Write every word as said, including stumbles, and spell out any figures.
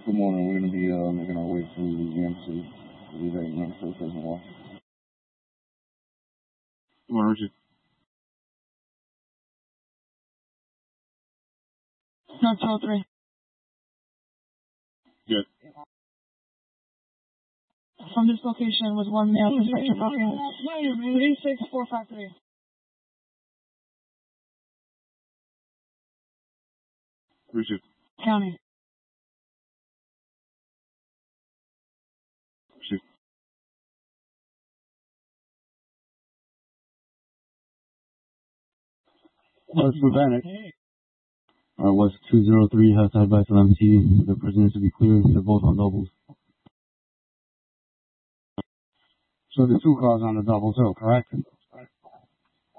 Good morning. We're going to be uh, making our way through the embassy. We'll be right next to the station wall. Good morning, Richard. No, two oh three. Good. From this location was one male suspected three six four five three. Richard. County. Richard. West Urbanic. Uh, West two oh three has to advise on M T. The prisoners to be clear. They're both on doubles. So the two cars on the double too, correct?